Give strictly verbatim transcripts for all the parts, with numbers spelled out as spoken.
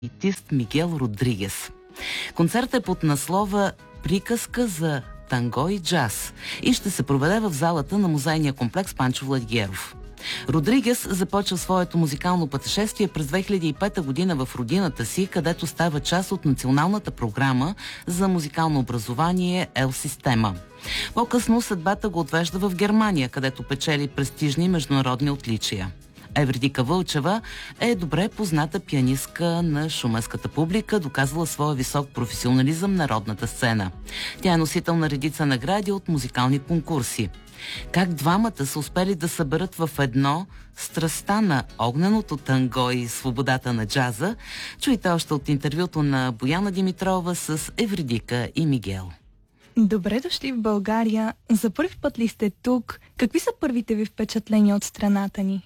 артист Мигел Родригес. Концертът е под наслова "Приказка за танго и джаз" и ще се проведе в залата на музейния комплекс Панчо Владигеров. Родригес започва своето музикално пътешествие през две хиляди и пета година в родината си, където става част от националната програма за музикално образование Ел Система. По-късно съдбата го отвежда в Германия, където печели престижни международни отличия. Евредика Вълчева е добре позната пианистка на шуменската публика, доказала своя висок професионализъм на родната сцена. Тя е носител на редица награди от музикални конкурси. Как двамата са успели да съберат в едно страстта на огненото танго и свободата на джаза, чуйте още от интервюто на Бояна Димитрова с Евредика и Мигел. Добре дошли в България. За първи път ли сте тук? Какви са първите ви впечатления от страната ни?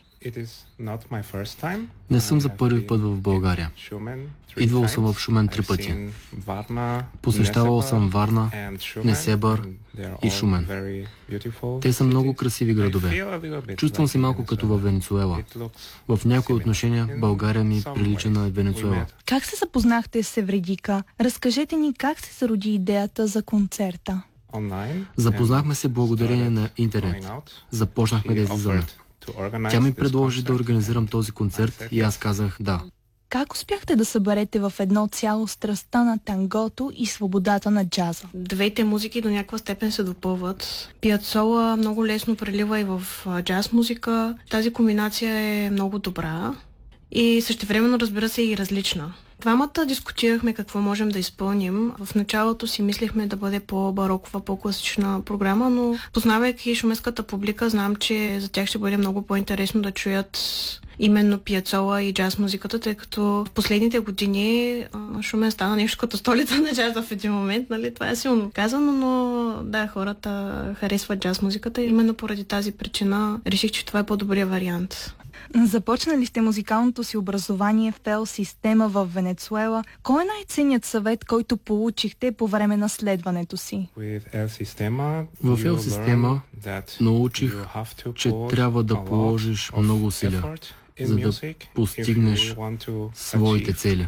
Не съм за първи път в България. Идвал съм в Шумен три пъти. Посещавал съм Варна, Несебър и Шумен. Те са много красиви градове. Чувствам се малко като във Венецуела. В някои отношения България ми прилича на Венецуела. Как се запознахте с Евредика? Разкажете ни как се зароди идеята за концерта. Запознахме се благодарение на интернет. Започнахме да излизаме. Тя ми предложи да организирам този концерт и аз казах да. Как успяхте да съберете в едно цяло страстта на тангото и свободата на джаза? Двете музики до някаква степен се допълват. Пиацола много лесно прелива и в джаз музика. Тази комбинация е много добра и същевременно, разбира се, и различна. Двамата дискутирахме какво можем да изпълним. В началото си мислихме да бъде по-барокова, по-класична програма, но познавайки шуменската публика, знам, че за тях ще бъде много по-интересно да чуят именно пиацола и джаз музиката, тъй като в последните години Шумен стана нещо като столица на джаза в един момент. Нали? Това е силно казано, но да, хората харесват джаз музиката и именно поради тази причина реших, че това е по-добрия вариант. Започнали сте музикалното си образование в Ел Система в Венецуела. Кой е най-ценният съвет, който получихте по време на следването си? В Ел Система научих, че трябва да положиш много усилия, за да постигнеш своите цели.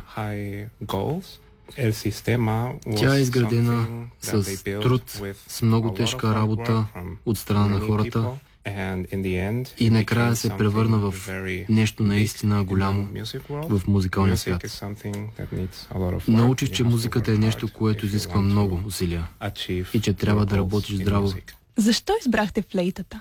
Тя е изградена с труд, с много тежка работа от страна на хората и накрая се превърна в нещо наистина голямо в музикалния свят. Научих, че музиката е нещо, което изисква много усилия и че трябва да работиш здраво. Защо избрахте флейтата?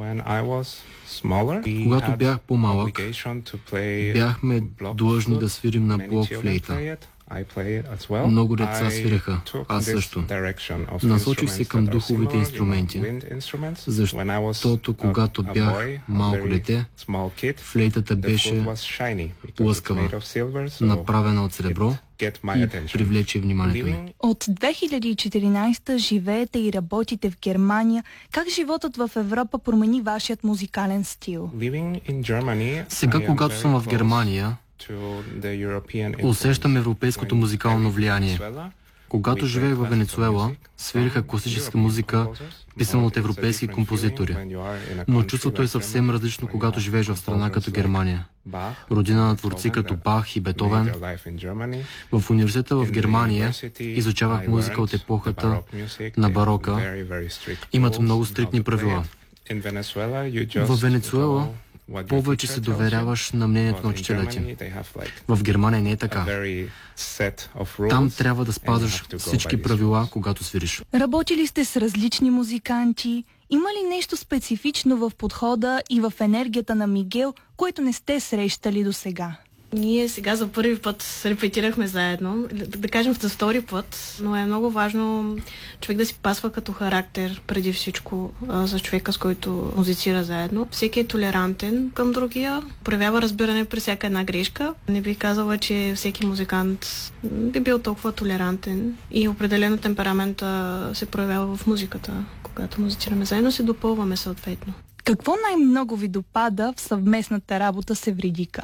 Когато бях по-малък, бяхме длъжни да свирим на блок флейта. Много деца свиреха, аз също. Насочих се към духовите инструменти, защото когато бях малко дете, флейтата беше лъскава, направена от сребро и привлече вниманието ми. От две хиляди и четиринадесета живеете и работите в Германия. Как животът в Европа промени вашият музикален стил? Сега, когато съм в Германия, усещам европейското музикално влияние. Когато живеех в Венецуела, свириха класическа музика, писана от европейски композитори. Но чувството е съвсем различно, когато живееш в страна като Германия. Родина на творци като Бах и Бетовен. В университета в Германия изучавах музика от епохата на барока. Имат много стриктни правила. В Венецуела повече се доверяваш на мнението на учителите. В Германия не е така. Там трябва да спазваш всички правила, когато свириш. Работили сте с различни музиканти. Има ли нещо специфично в подхода и в енергията на Мигел, което не сте срещали до сега? Ние сега за първи път репетирахме заедно, да, да кажем за втори път, но е много важно човек да си пасва като характер преди всичко а, за човека, с който музицира заедно. Всеки е толерантен към другия, проявява разбиране при всяка една грешка. Не бих казала, че всеки музикант би бил толкова толерантен и определено темперамента се проявява в музиката. Когато музицираме заедно, се допълваме съответно. Какво най-много ви допада в съвместната работа с Евредика?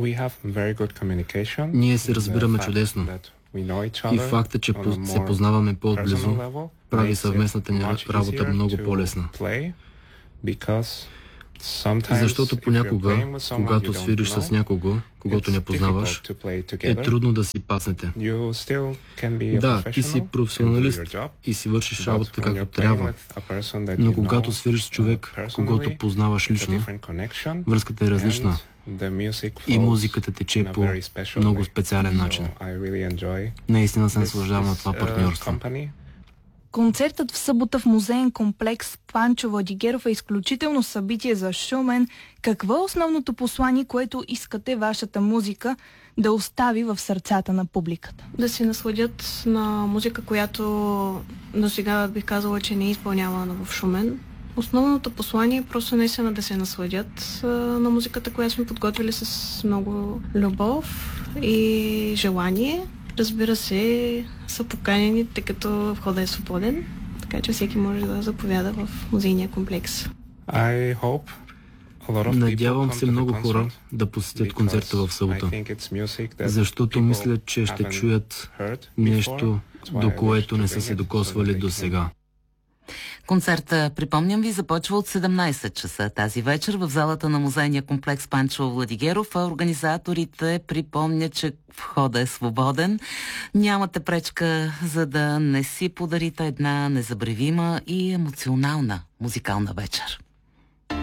Ние се разбираме чудесно и факта, че се познаваме по-отблизо, прави съвместната ни работа много по-лесна. Защото понякога, когато свириш с някого, когато не познаваш, е трудно да си паснете. Да, ти си професионалист и си вършиш работа както трябва, но когато свириш с човек, когато познаваш лично, връзката е различна и музиката тече по много специален начин. Наистина се наслаждавам на това партньорство. Концертът в събота в музеен комплекс Панчо Владигеров е изключително събитие за Шумен. Какво е основното послание, което искате вашата музика да остави в сърцата на публиката? Да се насладят на музика, която до сега бих казала, че не е изпълнявана в Шумен. Основното послание е просто наистина да се насладят а, на музиката, която сме подготвили с много любов и желание. Разбира се, са поканени, тъй като входа е свободен, така че всеки може да заповяда в музейния комплекс. Надявам се много хора да посетят концерта в събота, защото мисля, че ще чуят нещо, до което не са се докосвали до сега. Концерта, припомням ви, започва от седемнайсет часа тази вечер в залата на музейния комплекс Панчо Владигеров, а организаторите припомнят, че входа е свободен. Нямате пречка, за да не си подарите една незабравима и емоционална музикална вечер.